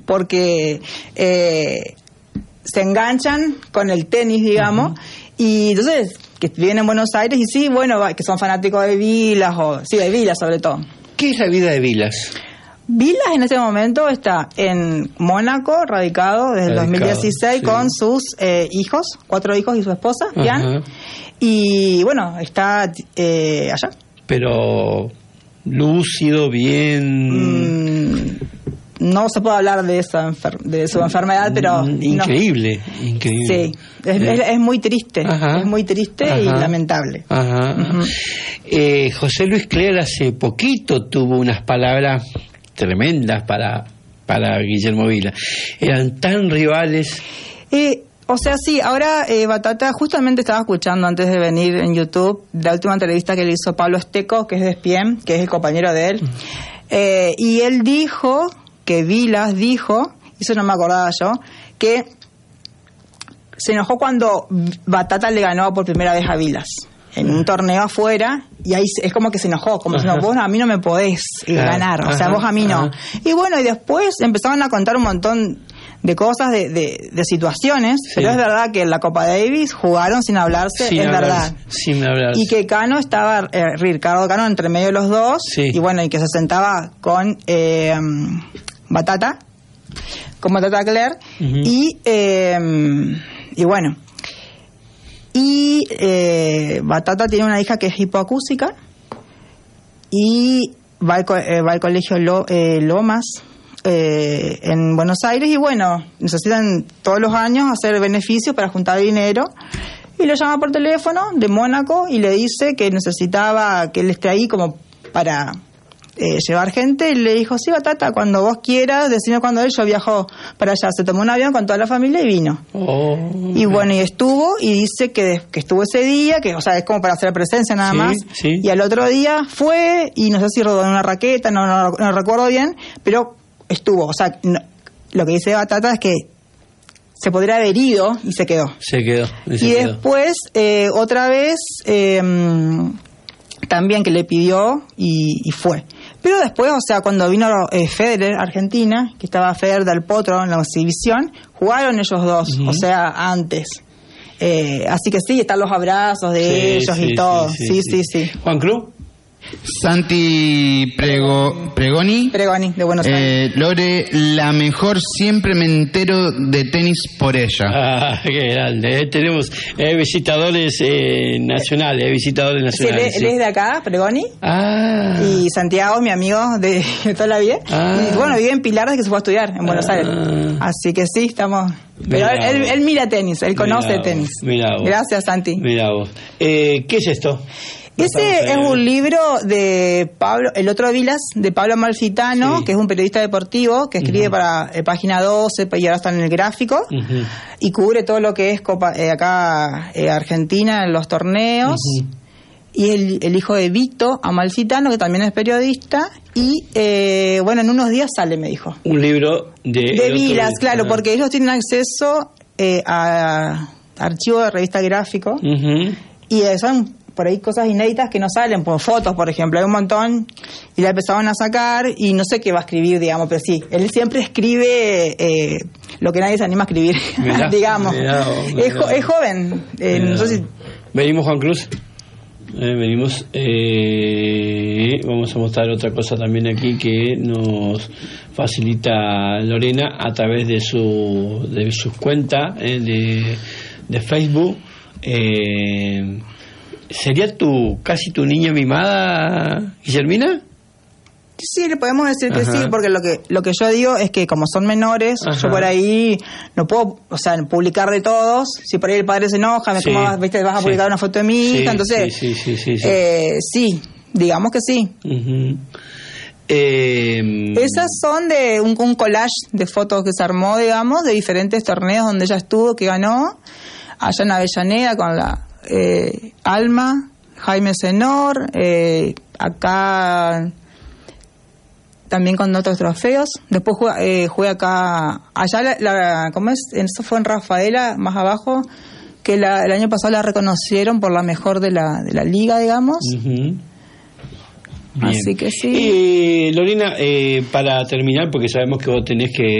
porque se enganchan con el tenis, digamos, y entonces que viven en Buenos Aires y sí, bueno, que son fanáticos de Vilas, de Vilas sobre todo. ¿Qué es la vida de Vilas? Vilas en este momento está en Mónaco, radicado desde el 2016 con sus hijos, 4 hijos y su esposa, Jan, y bueno, está allá. Pero lúcido, bien... no se puede hablar de su enfermedad, pero... Increíble, no. Increíble. Sí, es muy triste, es muy triste y lamentable. José Luis Cler hace poquito tuvo unas palabras tremendas para Guillermo Vilas. Eran tan rivales. O sea, sí, ahora Batata, justamente estaba escuchando antes de venir en YouTube la última entrevista que le hizo Pablo Esteco, que es de Spiem, que es el compañero de él, y él dijo que Vilas dijo, eso no me acordaba yo, que se enojó cuando Batata le ganó por primera vez a Vilas en un torneo afuera, y ahí es como que se enojó, como diciendo, vos a mí no me podés ganar, o sea, vos a mí no. Y bueno, y después empezaron a contar un montón de cosas, de situaciones, pero es verdad que en la Copa Davis jugaron sin hablarse, verdad. Sin hablarse. Y que Cano estaba, Ricardo Cano, entre medio de los dos, y bueno, y que se sentaba con Batata Cler, y bueno, y Batata tiene una hija que es hipoacúsica y va al colegio Lomas en Buenos Aires, y bueno, necesitan todos los años hacer beneficios para juntar dinero, y lo llama por teléfono de Mónaco y le dice que necesitaba que él esté ahí como para llevar gente, y le dijo, sí, Batata, cuando vos quieras, decime cuándo yo viajo para allá. Se tomó un avión con toda la familia y vino. Y bueno, y estuvo, y dice que estuvo ese día, que o sea, es como para hacer presencia nada más, y al otro día fue, y no sé si rodó en una raqueta, no recuerdo bien, pero estuvo, o sea, lo que dice Batata es que se podría haber ido y se quedó. Y después, otra vez, también que le pidió y fue. Pero después, o sea, cuando vino Federer, Argentina, que estaba Federer del Potro en la exhibición, jugaron ellos dos, o sea, antes. Así que sí, están los abrazos de ellos y todo. Sí. Juan Cruz. Santi Pregoni, de Buenos Aires. Lore, la mejor, siempre me entero de tenis por ella. Qué grande. Tenemos visitadores nacionales, Sí, él es de acá, Pregoni. Y Santiago, mi amigo de toda la vida. Y bueno, vive en Pilar desde que se fue a estudiar en Buenos Aires. Así que sí, estamos... Pero él mira tenis, él conoce tenis. Gracias, Santi. Mira vos. ¿Qué es esto? Ese es un libro de Pablo, el otro Vilas, de Pablo Amalfitano, que es un periodista deportivo que escribe para Página 12 y ahora está en El Gráfico, y cubre todo lo que es Copa acá Argentina en los torneos. Y el hijo de Vito Amalfitano, que también es periodista, y bueno, en unos días sale, me dijo. Un libro de Vilas, claro, porque ellos tienen acceso a archivos de revista Gráfico, y son por ahí cosas inéditas que no salen, por fotos, por ejemplo, hay un montón, y la empezaron a sacar, y no sé qué va a escribir, digamos, pero sí, él siempre escribe lo que nadie se anima a escribir, digamos. Es joven, no sé si... Venimos, Juan Cruz. Venimos, vamos a mostrar otra cosa también aquí que nos facilita Lorena a través de sus cuentas de Facebook. ¿Sería casi tu niña mimada, Guillermina? Sí, le podemos decir que sí, porque lo que yo digo es que como son menores, yo por ahí no puedo, o sea, publicar de todos. Si por ahí el padre se enoja, ¿cómo vas a publicar una foto de mi hija? Entonces, sí, digamos que sí. Esas son de un collage de fotos que se armó, digamos, de diferentes torneos donde ella estuvo, que ganó, allá en Avellaneda con la Alma, Jaime Senor, acá también con otros trofeos. Después jugué acá, allá ¿cómo es? Eso fue en Rafaela, más abajo, que el año pasado la reconocieron por la mejor de la liga, digamos. Así que sí. Lorena, para terminar, porque sabemos que vos tenés que